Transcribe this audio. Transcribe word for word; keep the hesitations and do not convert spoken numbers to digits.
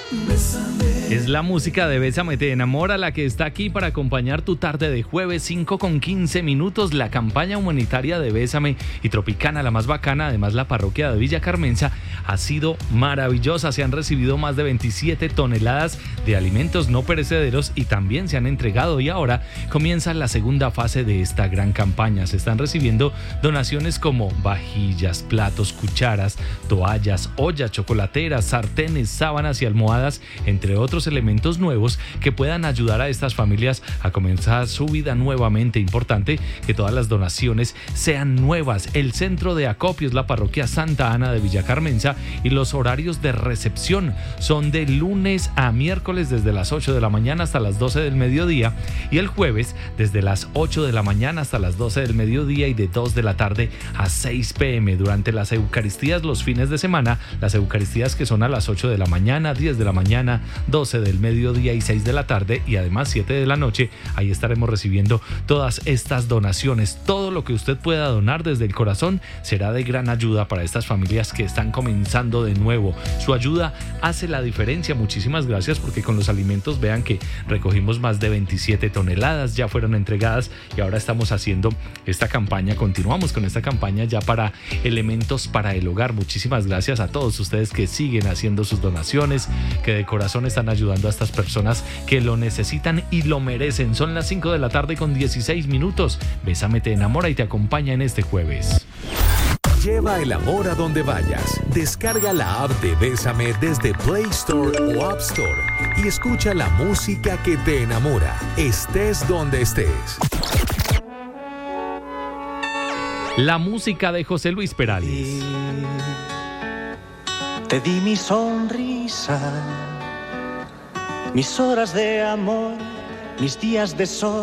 Es la música de Bésame Te Enamora la que está aquí para acompañar tu tarde de jueves, cinco con quince minutos. La campaña humanitaria de Bésame y Tropicana, la más bacana, además la parroquia de Villa Carmenza, ha sido maravillosa. Se han recibido más de veintisiete toneladas de alimentos no perecederos y también se han entregado, y ahora comienza la segunda fase de esta gran campaña. Se están recibiendo donaciones como vajillas, platos, cucharas, toallas, ollas chocolateras, sartenes, sábanas y almohadas, entre otros elementos nuevos que puedan ayudar a estas familias a comenzar su vida nuevamente. Importante que todas las donaciones sean nuevas. El centro de acopio es la parroquia Santa Ana de Villa Carmenza y los horarios de recepción son de lunes a miércoles desde las ocho de la mañana hasta las doce del mediodía, y el jueves desde las ocho de la mañana hasta las doce del mediodía y de dos de la tarde a seis pm. Durante las Eucaristías los fines de semana, las Eucaristías que son a las ocho de la mañana, diez de la mañana, doce del mediodía y seis de la tarde, y además siete de la noche, ahí estaremos recibiendo todas estas donaciones. Todo lo que usted pueda donar desde el corazón será de gran ayuda para estas familias que están comenzando de nuevo. Su ayuda hace la diferencia. Muchísimas gracias, porque con los alimentos, vean que recogimos más de veintisiete toneladas, ya fueron entregadas, y ahora estamos haciendo esta campaña, continuamos con esta campaña ya para elementos para el hogar. Muchísimas gracias a todos ustedes que siguen haciendo sus donaciones, que de corazón están ayudando a estas personas que lo necesitan y lo merecen. Son las cinco de la tarde con dieciséis minutos. Bésame Te Enamora y te acompaña en este jueves. Lleva el amor a donde vayas. Descarga la app de Bésame desde Play Store o App Store y escucha la música que te enamora, estés donde estés. La música de José Luis Perales. Te di mi sonrisa, mis horas de amor, mis días de sol.